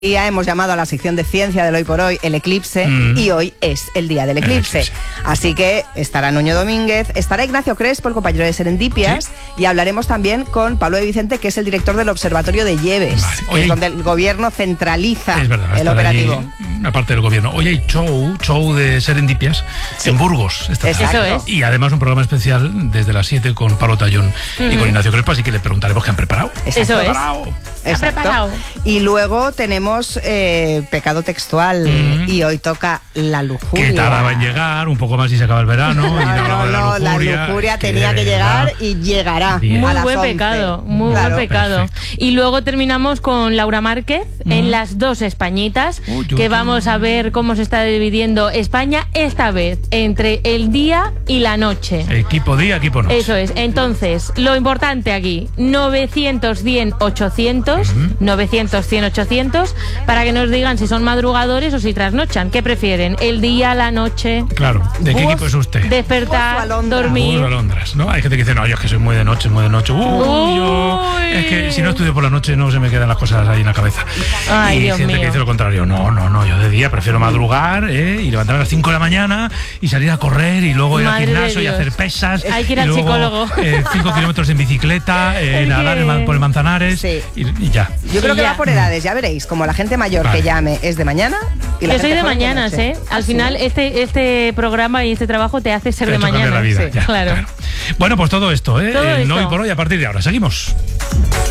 Ya hemos llamado a la sección de ciencia del Hoy por Hoy el eclipse y hoy es el día del eclipse. Así que estará Nuño Domínguez, estará Ignacio Crespo, el compañero de Serendipias, y hablaremos también con Pablo de Vicente, que es el director del Observatorio de Lleves, que es donde el gobierno centraliza el operativo. Allí, aparte del gobierno. Hoy hay show de Serendipias en Burgos. Eso es. Y además un programa especial desde las 7 con Pablo Tallón y con Ignacio Crespo, así que le preguntaremos qué han preparado. Eso es. Exacto. Y luego tenemos pecado textual y hoy toca la lujuria. Que tarda en llegar, un poco más y se acaba el verano. No, la lujuria tenía que llegar y llegará. Muy a las buen 11. pecado, muy buen pecado. Perfecto. Y luego terminamos con Laura Márquez en Las Dos Españitas, que vamos a ver cómo se está dividiendo España esta vez entre el día y la noche. Equipo día, equipo noche. Eso es. Entonces, lo importante aquí, 900-100-800, 900-100-800, para que nos digan si son madrugadores o si trasnochan. ¿Qué prefieren? ¿El día, la noche? Claro. ¿De qué equipo es usted? Despertar, dormir. Alondras, ¿no? Hay gente que dice, no, yo es que soy muy de noche, es que si no estudio por la noche no se me quedan las cosas ahí en la cabeza. Ay, y Dios gente mío. que dice lo contrario. No, yo de día prefiero madrugar y levantarme a las 5 de la mañana y salir a correr y luego ir al gimnasio y hacer pesas. Hay que ir al psicólogo. 5 kilómetros en bicicleta, nadar por el Manzanares y ya. Yo creo que va por edades, ya veréis, como la gente mayor que llame es de mañana. Y la yo soy de joven mañanas, noche. Al final este programa y este trabajo te hace ser Te de ha hecho cambiar mañana. la vida, Claro. Bueno, pues todo esto, Todo esto. Hoy por hoy a partir de ahora. Seguimos.